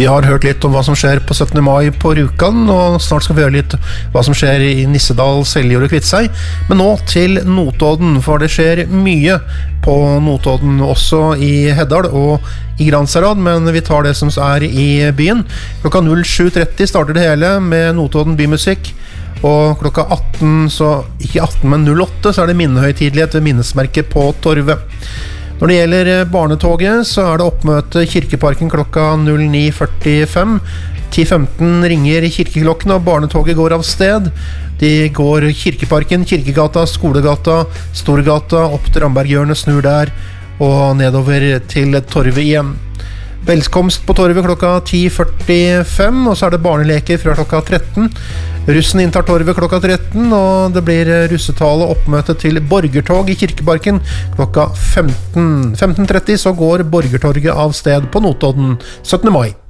Vi har hørt litt om hva som skjer på 17. mai på Rjukan, og snart skal vi høre litt hva som skjer i Nissedal, Seljord og Kviteseid. Men nå til Notodden, for det skjer mye på Notodden, også i Heddal og i Gransherad, men vi tar det som er i byen. Klokka 07.30 starter det hele med Notodden bymusikk, og klokka 18, så ikke 18, men 08, så er det minnehøytidelighet ved minnesmerket på Torvet. Når det gjelder barnetoget, så er det oppmøte i Kirkeparken klokka 09.45. 10.15 ringer kirkeklokkene, og barnetoget går av sted. De går Kirkeparken, Kirkegata, Skolegata, Storgata, opp til Ramberghjørnet, snur der, og nedover til Torvet igjen. Velkomst på Torvet klokka 10.45, og så er det barneleker fra klokka 13. Russen inntar Torvet klokka 13, og det blir russetale oppmøte til Borgertog i Kirkeparken klokka 15. 15.30 så går Borgertorget av sted på Notodden 17. mai.